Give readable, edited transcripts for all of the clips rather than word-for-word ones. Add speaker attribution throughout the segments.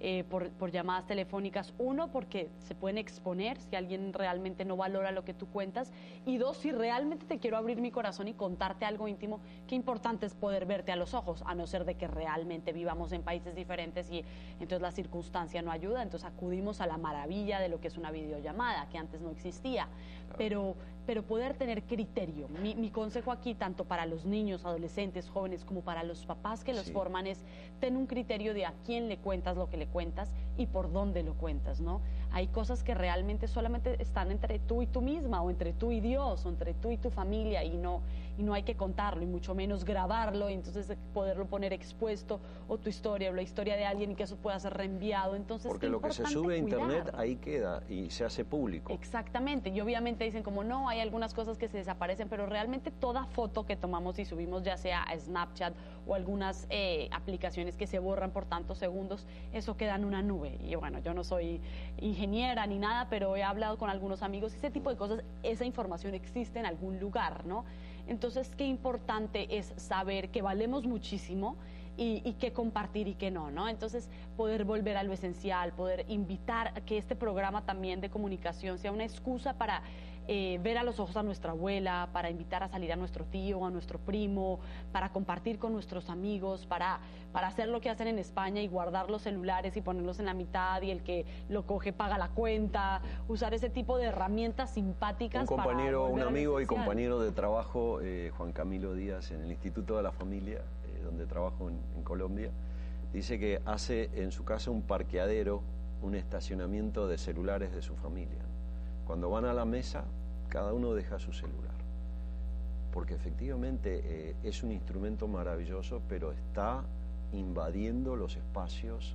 Speaker 1: por llamadas telefónicas. Uno, porque se pueden exponer si alguien realmente no valora lo que tú cuentas, y dos, si realmente te quiero abrir mi corazón y contarte algo íntimo, qué importante es poder verte a los ojos, a no ser de que realmente vivamos en países diferentes y entonces la circunstancia no ayuda. Entonces acudimos a la maravilla de lo que es una videollamada, que antes no existía. Claro. Pero poder tener criterio. Mi consejo aquí, tanto para los niños, adolescentes, jóvenes, como para los papás que los forman, es ten un criterio de a quién le cuentas lo que le cuentas y por dónde lo cuentas, ¿no? Hay cosas que realmente solamente están entre tú y tú misma, o entre tú y Dios, o entre tú y tu familia, y no hay que contarlo, y mucho menos grabarlo, y entonces poderlo poner expuesto, o tu historia, o la historia de alguien, y que eso pueda ser reenviado. Entonces,
Speaker 2: porque lo que se sube a internet ahí queda y se hace público.
Speaker 1: Exactamente, y obviamente dicen como no, hay algunas cosas que se desaparecen, pero realmente toda foto que tomamos y subimos, ya sea a Snapchat o algunas aplicaciones que se borran por tantos segundos, eso queda en una nube. Y bueno, yo no soy ingeniera ni nada, pero he hablado con algunos amigos, ese tipo de cosas, esa información existe en algún lugar, ¿no? Entonces, qué importante es saber que valemos muchísimo y qué compartir y qué no, ¿no? Entonces, poder volver a lo esencial, poder invitar a que este programa también de comunicación sea una excusa para ver a los ojos a nuestra abuela, para invitar a salir a nuestro tío, a nuestro primo, para compartir con nuestros amigos, para hacer lo que hacen en España y guardar los celulares y ponerlos en la mitad, y el que lo coge paga la cuenta, usar ese tipo de herramientas simpáticas.
Speaker 2: Un compañero, un amigo y compañero de trabajo, Juan Camilo Díaz, en el Instituto de la Familia, donde trabajo en Colombia, dice que hace en su casa un parqueadero, un estacionamiento de celulares de su familia. Cuando van a la mesa, cada uno deja su celular, porque efectivamente es un instrumento maravilloso, pero está invadiendo los espacios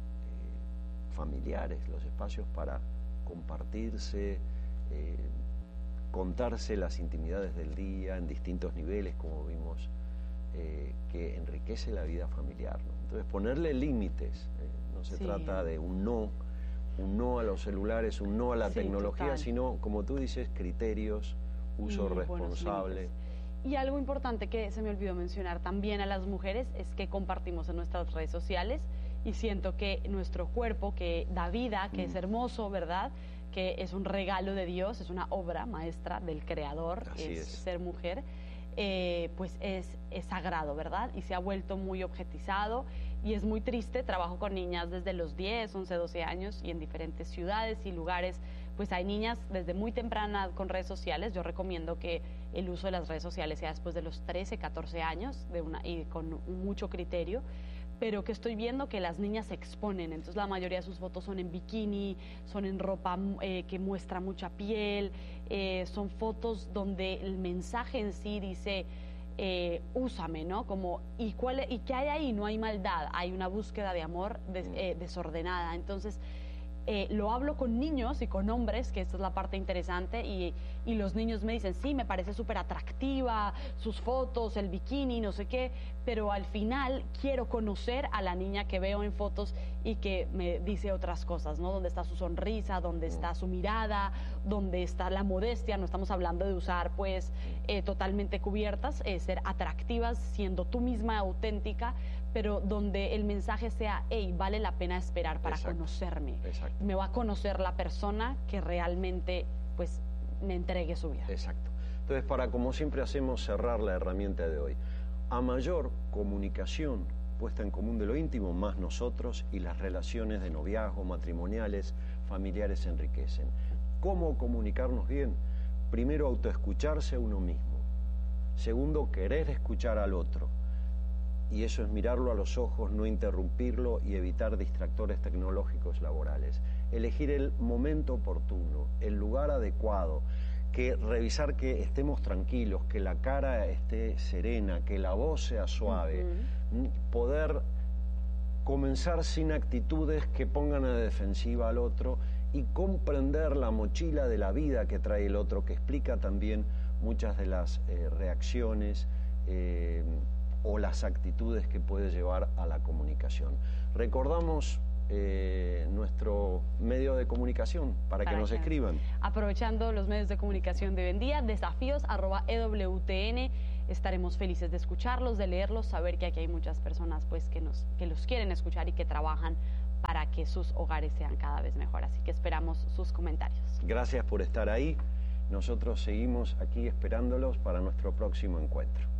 Speaker 2: familiares, los espacios para compartirse, contarse las intimidades del día en distintos niveles, como vimos, que enriquece la vida familiar, ¿no? Entonces, ponerle límites, no se trata de un no a los celulares, un no a la tecnología, total, sino, como tú dices, criterios, uso responsable.
Speaker 1: Y algo importante que se me olvidó mencionar también a las mujeres es que compartimos en nuestras redes sociales, y siento que nuestro cuerpo, que da vida, que es hermoso, ¿verdad?, que es un regalo de Dios, es una obra maestra del Creador, es ser mujer, pues es sagrado, ¿verdad? Y se ha vuelto muy objetizado, y es muy triste. Trabajo con niñas desde los 10, 11, 12 años, y en diferentes ciudades y lugares, pues hay niñas desde muy temprana con redes sociales. Yo recomiendo que el uso de las redes sociales sea después de los 13, 14 años, y con mucho criterio, pero que estoy viendo que las niñas se exponen. Entonces la mayoría de sus fotos son en bikini, son en ropa que muestra mucha piel, son fotos donde el mensaje en sí dice úsame, ¿no? Como, ¿y qué hay ahí? No hay maldad, hay una búsqueda de amor desordenada. Entonces lo hablo con niños y con hombres, que esta es la parte interesante, y los niños me dicen, sí, me parece súper atractiva, sus fotos, el bikini, no sé qué, pero al final quiero conocer a la niña que veo en fotos y que me dice otras cosas, ¿no? Dónde está su sonrisa, dónde está su mirada, dónde está la modestia. No estamos hablando de usar, pues, totalmente cubiertas, ser atractivas, siendo tú misma auténtica, pero donde el mensaje sea, hey, vale la pena esperar para conocerme.
Speaker 2: Exacto.
Speaker 1: Me va a conocer la persona que realmente, pues, me entregue su vida.
Speaker 2: Exacto. Entonces, para, como siempre hacemos, cerrar la herramienta de hoy. A mayor comunicación puesta en común de lo íntimo, más nosotros y las relaciones de noviazgo, matrimoniales, familiares se enriquecen. ¿Cómo comunicarnos bien? Primero, autoescucharse a uno mismo. Segundo, querer escuchar al otro. Y eso es mirarlo a los ojos, no interrumpirlo y evitar distractores tecnológicos laborales. Elegir el momento oportuno, el lugar adecuado, que revisar que estemos tranquilos, que la cara esté serena, que la voz sea suave, poder comenzar sin actitudes que pongan a defensiva al otro y comprender la mochila de la vida que trae el otro, que explica también muchas de las reacciones o las actitudes que puede llevar a la comunicación. Recordamos nuestro medio de comunicación para que nos escriban.
Speaker 1: Aprovechando los medios de comunicación de hoy en día, desafíos@ewtn. Estaremos felices de escucharlos, de leerlos, saber que aquí hay muchas personas, pues, que los quieren escuchar y que trabajan para que que sus hogares sean cada vez mejor. Así que esperamos sus comentarios.
Speaker 2: Gracias por estar ahí. Nosotros seguimos aquí esperándolos para nuestro próximo encuentro.